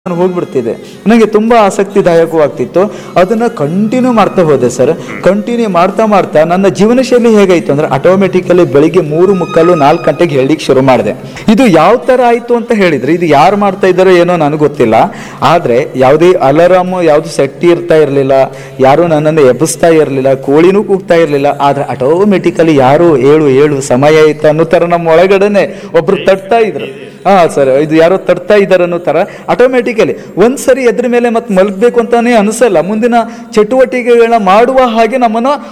ನಾನು ಹೋಗ್ಬಿಡ್ತಿದ್ದೆ. ನನಗೆ ತುಂಬ ಆಸಕ್ತಿದಾಯಕವಾಗ್ತಿತ್ತು. ಅದನ್ನು ಕಂಟಿನ್ಯೂ ಮಾಡ್ತಾ ಹೋದೆ ಸರ್. ಕಂಟಿನ್ಯೂ ಮಾಡ್ತಾ ಮಾಡ್ತಾ ನನ್ನ ಜೀವನ ಶೈಲಿ ಹೇಗಾಯಿತು ಅಂದರೆ ಆಟೋಮೆಟಿಕಲಿ ಬೆಳಿಗ್ಗೆ 3:45 4 ಗಂಟೆಗೆ ಹೇಳಲಿಕ್ಕೆ ಶುರು ಮಾಡಿದೆ. ಇದು ಯಾವ ಥರ ಆಯಿತು ಅಂತ ಹೇಳಿದರೆ, ಇದು ಯಾರು ಮಾಡ್ತಾ ಇದ್ದಾರೋ ಏನೋ ನನಗೆ ಗೊತ್ತಿಲ್ಲ. ಆದರೆ ಯಾವುದೇ ಅಲಾರಾಮು ಯಾವುದು ಸೆಟ್ ಇರ್ತಾ ಇರಲಿಲ್ಲ, ಯಾರೂ ನನ್ನನ್ನು ಎಬ್ಬಿಸ್ತಾ ಇರಲಿಲ್ಲ, ಕೋಳಿನೂ ಕೂಗ್ತಾ ಇರಲಿಲ್ಲ. ಆದರೆ ಆಟೋಮೆಟಿಕಲಿ ಯಾರು ಏಳು ಏಳು ಸಮಯ ಆಯ್ತು ಅನ್ನೋ ಥರ ನಮ್ಮ ಒಳಗಡೆನೆ ಒಬ್ರು ತಟ್ತಾ ಇದ್ರು. ಸರ್, ಇದು ಯಾರೋ ತಡ್ತಾ ಇದ್ದಾರೆ ಅನ್ನೋ ಥರ ಆಟೋಮೆಟಿಕಲಿ ಒಂದ್ಸರಿ ಎದ್ರ ಮೇಲೆ ಮತ್ತೆ ಮಲಗಬೇಕು ಅಂತಾನೆ ಅನಿಸಲ್ಲ. ಮುಂದಿನ ಚಟುವಟಿಕೆಗಳನ್ನ ಮಾಡುವ ಹಾಗೆ ನಮ್ಮನ್ನು